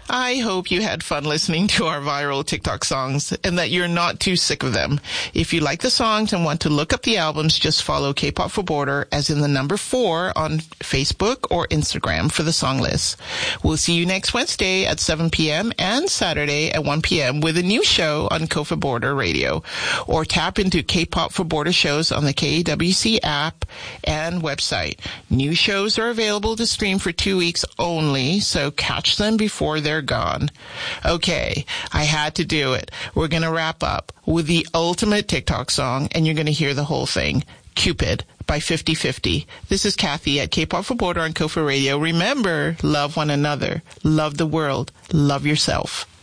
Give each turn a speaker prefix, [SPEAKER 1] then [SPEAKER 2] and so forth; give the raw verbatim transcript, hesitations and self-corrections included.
[SPEAKER 1] I hope you had fun listening to our viral TikTok songs and that you're not too sick of them. If you like the songs and want to look up the albums, just follow K-Pop for Border as in the number four on Facebook or Instagram for the song list. We'll see you next Wednesday at seven p.m. and Saturday at one p.m. with a new show on K for Border Radio. Or tap into K-Pop for Border shows on the K A W C app and website. New shows are available to stream for two weeks only, so catch them before they're gone. Okay, I had to do it. We're going to wrap up with the ultimate TikTok song, and you're going to hear the whole thing. Cupid by fifty fifty. This is Kathy at K-Pop for Border on K O F A Radio. Remember, love one another, love the world, love yourself.